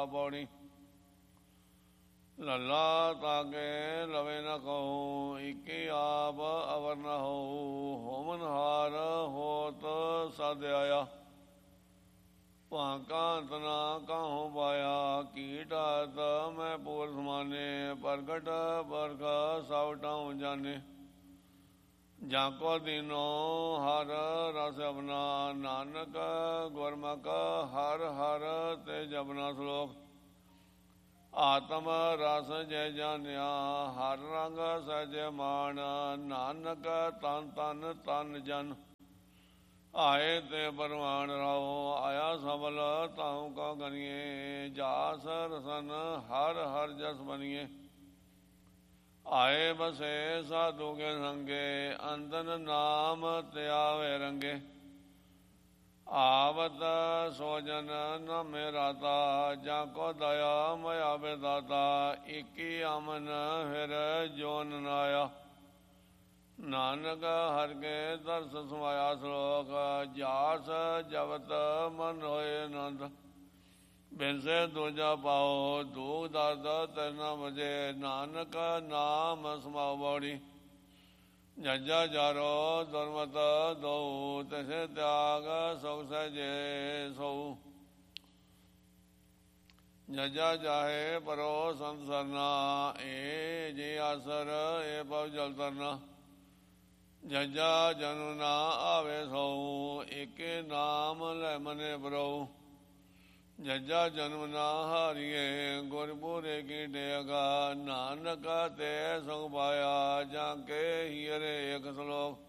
ਪੌੜੀ। ਲੱਲਾ ਤਾਕੇ ਲਵੇ ਨ ਕਹੂ, ਇਕੇ ਆਪ ਅਵਰ ਨ ਹੋਊ। ਹੋਮਨਹਾਰ ਹੋਤ ਸਦ ਆਇਆ, ਭਾਂਕਾਂਤ ਨਾ ਕਾਹੂ ਪਾਇਆ। ਕੀਟ ਆਤ ਮੈਂ ਪੂਰ ਸਮਾਨੇ, ਪ੍ਰਗਟ ਪਰਖ ਸਭ ਟਾਉ ਜਾਣੇ। ਜਾਂ ਕੋ ਦੀਨੋ ਹਰ ਰਸ ਆਪਣਾ, ਨਾਨਕ ਗੁਰਮੁਖ ਹਰ ਹਰ ਤੇ ਜਪਨਾ। ਸ਼ਲੋਕ ਆਤਮ ਰਸ ਜੈ ਜਾਣਿਆ, ਹਰ ਰੰਗ ਸਹਿਜ ਮਾਨ। ਨਾਨਕ ਤਨ ਤਨ ਤਨ ਜਨ, ਆਏ ਤੇ ਪਰਵਾਨ ਰਾਓ। ਆਇਆ ਸਬਲ ਤਾਉ ਕਾ ਗਨੀਏ, ਜਾਸ ਰਸਨ ਹਰ ਹਰ ਜਸ ਬਨੀਏ। ਆਏ ਬਸੇ ਸਾਧੂ ਕੇ ਸੰਗੇ, ਅੰਦਨ ਨਾਮ ਧਿਆਵੇ ਰੰਗੇ। ਆਵਤ ਸੋਜਨ ਨ ਮੇਰਾਤਾ, ਜਾਂ ਕੋ ਦਇਆ ਮਇਆ ਬੇਦਾਤਾ। ਇਕੀ ਅਮਨ ਫਿਰ ਜੋਨ ਨਾਇਆ, ਨਾਨਕ ਹਰਿ ਕੇ ਦਰਸ ਸਮਾਇਆ। ਸ਼ਲੋਕ ਜਾਸ ਜਪਤ ਮਨ ਹੋਏ ਆਨੰਦ, ਬਿਨਸੇ ਦੂਜਾ ਪਾਓ। ਦੂਖ ਦਰਦ ਤੈਨਾ ਵਜੇ, ਨਾਨਕ ਨਾਮ ਸਮਾਉ ਬੌੜੀ। ਜੱਜਾ ਜਾਰੋ ਦੁਰਮਤ ਦਉ, ਤਿਸੇ ਤਿਆਗ ਸੁਖ ਸਹਿਜੇ ਸੋਊ। ਜੱਜਾ ਜਾਹੇ ਪਰੋ ਸੰਤ ਸਰਨਾ, ਏ ਜੇ ਆਸਰ ਏ ਪਉ ਜਲ ਤਰਨਾ। ਜੱਜਾ ਜਨੁ ਨਾ ਆਵੇ ਸੋਊ, ਏਕੇ ਨਾਮ ਲੈ ਮਨੇ ਬਰਉ। ਜੱਜਾ ਜਨਮ ਨਾ ਹਾਰੀਏ, ਗੁਰਪੁਰੇ ਕੀ ਟੇਗਾ। ਨਾਨਕ ਤੇ ਸੁਖ ਪਾਇਆ, ਜਾਂ ਕੇ ਹੀਰੇ। ਇੱਕ ਸ਼ਲੋਕ